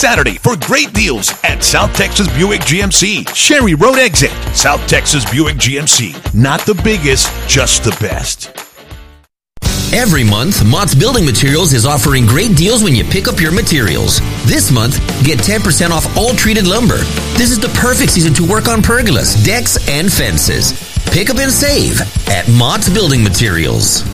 Saturday for great deals at South Texas Buick GMC. Sherry Road exit. South Texas Buick GMC. Not the biggest, just the best. Every month, Mott's Building Materials is offering great deals when you pick up your materials. This month, get 10% off all treated lumber. This is the perfect season to work on pergolas, decks, and fences. Pick up and save at Mott's Building Materials.